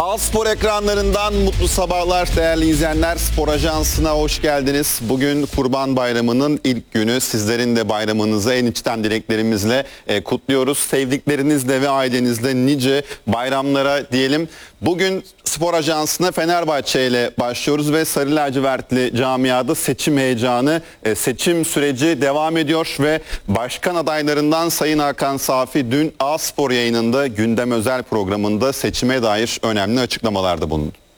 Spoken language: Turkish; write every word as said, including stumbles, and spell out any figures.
A-Spor ekranlarından mutlu sabahlar değerli izleyenler. Spor Ajansı'na hoş geldiniz. Bugün Kurban Bayramı'nın ilk günü. Sizlerin de bayramınızı en içten dileklerimizle e, kutluyoruz. Sevdiklerinizle ve ailenizle nice bayramlara diyelim. Bugün Spor Ajansı'na Fenerbahçe ile başlıyoruz ve Sarı Lacivertli camiada seçim heyecanı, e, seçim süreci devam ediyor ve başkan adaylarından Sayın Hakan Safi dün A-Spor yayınında gündem özel programında seçime dair önemli açıklamalarda bulundu.